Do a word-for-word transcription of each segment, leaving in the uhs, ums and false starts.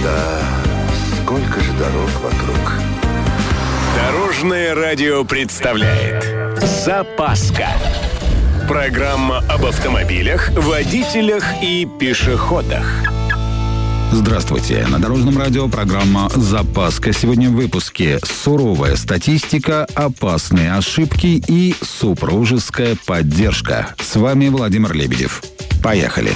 Да, сколько же дорог вокруг. Дорожное радио представляет «Запаска». Программа об автомобилях, водителях и пешеходах. Здравствуйте. На Дорожном радио программа «Запаска». Сегодня в выпуске суровая статистика, опасные ошибки и супружеская поддержка. С вами Владимир Лебедев. Поехали.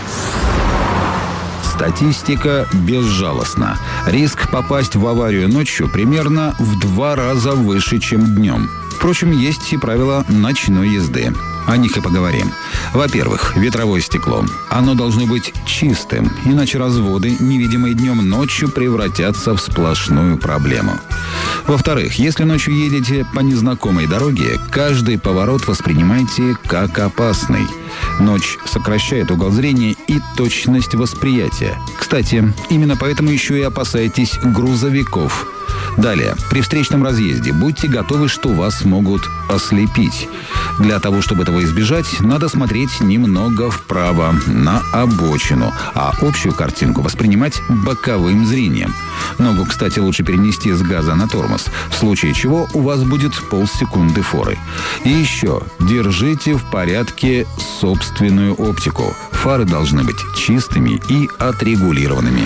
Статистика безжалостна. Риск попасть в аварию ночью примерно в два раза выше, чем днем. Впрочем, есть и правила ночной езды. О них и поговорим. Во-первых, ветровое стекло. Оно должно быть чистым, иначе разводы, невидимые днем, ночью превратятся в сплошную проблему. Во-вторых, если ночью едете по незнакомой дороге, каждый поворот воспринимайте как опасный. Ночь сокращает угол зрения и точность восприятия. Кстати, именно поэтому еще и опасайтесь грузовиков. Далее, при встречном разъезде будьте готовы, что вас могут ослепить. Для того, чтобы этого избежать, надо смотреть немного вправо, на обочину, а общую картинку воспринимать боковым зрением. Ногу, кстати, лучше перенести с газа на тормоз, в случае чего у вас будет полсекунды форы. И еще, держите в порядке собственную оптику. Фары должны быть чистыми и отрегулированными.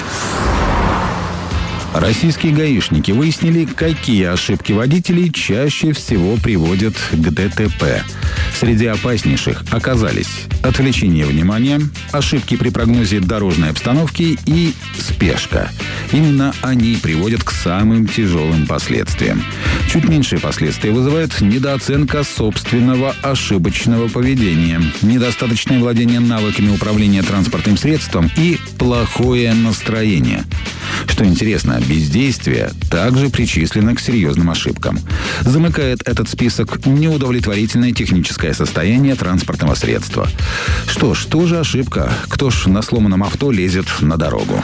Российские гаишники выяснили, какие ошибки водителей чаще всего приводят к ДТП. Среди опаснейших оказались отвлечение внимания, ошибки при прогнозе дорожной обстановки и спешка. Именно они приводят к самым тяжелым последствиям. Чуть меньшие последствия вызывают недооценка собственного ошибочного поведения, недостаточное владение навыками управления транспортным средством и плохое настроение. Что интересно, бездействие также причислено к серьезным ошибкам. Замыкает этот список неудовлетворительное техническое состояние транспортного средства. Что ж, тоже ошибка. Кто ж на сломанном авто лезет на дорогу?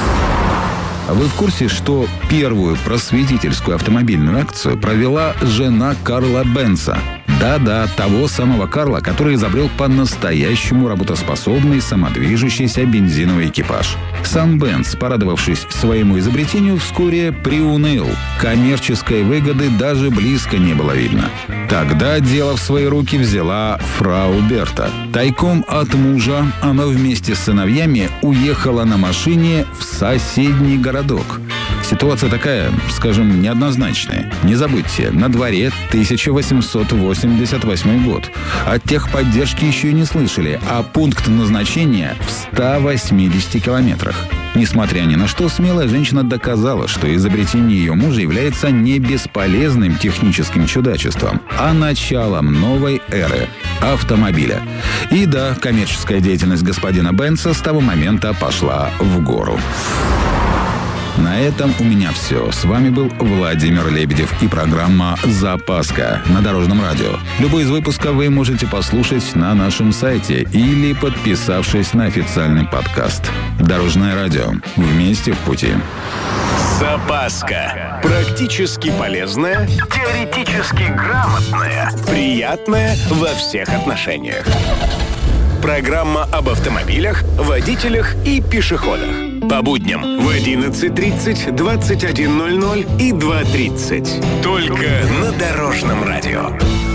Вы в курсе, что первую просветительскую автомобильную акцию провела жена Карла Бенца? Да-да, того самого Карла, который изобрел по-настоящему работоспособный самодвижущийся бензиновый экипаж. Сам Бенц, порадовавшись своему изобретению, вскоре приуныл. Коммерческой выгоды даже близко не было видно. Тогда дело в свои руки взяла фрау Берта. Тайком от мужа она вместе с сыновьями уехала на машине в соседний городок. Ситуация такая, скажем, неоднозначная. Не забудьте, на дворе тысяча восемьсот восемьдесят восьмой год. От техподдержки еще и не слышали, а пункт назначения в ста восьмидесяти километрах. Несмотря ни на что, смелая женщина доказала, что изобретение ее мужа является не бесполезным техническим чудачеством, а началом новой эры автомобиля. И да, коммерческая деятельность господина Бенца с того момента пошла в гору. На этом у меня все. С вами был Владимир Лебедев и программа «Запаска» на Дорожном радио. Любой из выпусков вы можете послушать на нашем сайте или подписавшись на официальный подкаст. Дорожное радио. Вместе в пути. «Запаска». Практически полезная, теоретически грамотная, приятная во всех отношениях. Программа об автомобилях, водителях и пешеходах. По будням в одиннадцать тридцать, двадцать один ноль ноль и два тридцать. Только на Дорожном радио.